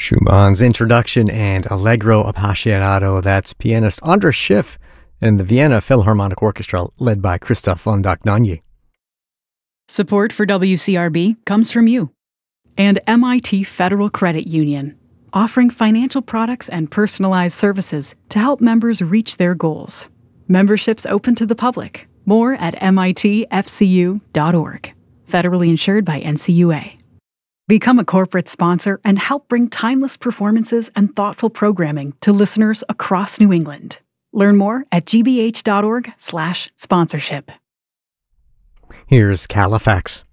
Schumann's Introduction and Allegro Appassionato. That's pianist Andras Schiff and the Vienna Philharmonic Orchestra, led by Christoph von Dohnanyi. Support for WCRB comes from you and MIT Federal Credit Union, offering financial products and personalized services to help members reach their goals. Memberships open to the public. More at mitfcu.org. Federally insured by NCUA. Become a corporate sponsor and help bring timeless performances and thoughtful programming to listeners across New England. Learn more at gbh.org/sponsorship. Here's Califax.